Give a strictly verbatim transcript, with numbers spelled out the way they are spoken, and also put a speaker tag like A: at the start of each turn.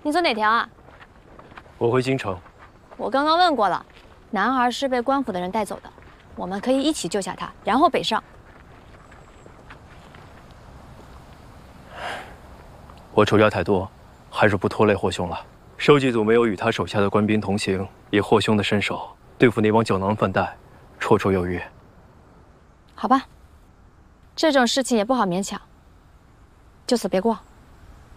A: 你走哪条啊？
B: 我回京城。
A: 我刚刚问过了，男孩是被官府的人带走的，我们可以一起救下他，然后北上。
B: 我仇家太多，还是不拖累霍兄了。收集组没有与他手下的官兵同行，以霍兄的身手对付那帮酒囊饭袋，绰绰有余。
A: 好吧，这种事情也不好勉强，就此别过。